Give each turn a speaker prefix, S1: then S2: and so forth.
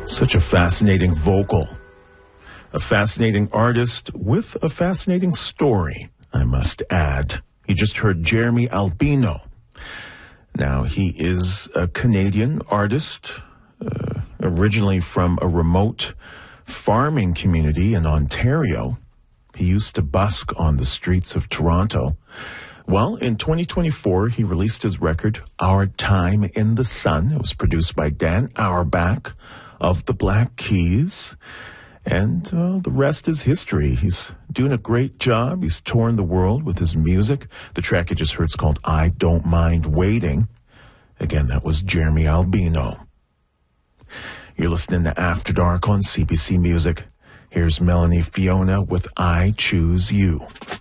S1: Such a fascinating vocal. A fascinating artist with a fascinating story, I must add. You just heard Jeremy Albino. Now, he is a Canadian artist, originally from a remote farming community in Ontario. He used to busk on the streets of Toronto. Well, in 2024, he released his record, Our Time in the Sun. It was produced by Dan Auerbach of the Black Keys. And the rest is history. He's doing a great job. He's touring the world with his music. The track you just heard is called I Don't Mind Waiting. Again, that was Jeremy Albino. You're listening to After Dark on CBC Music. Here's Melanie Fiona with I Choose You.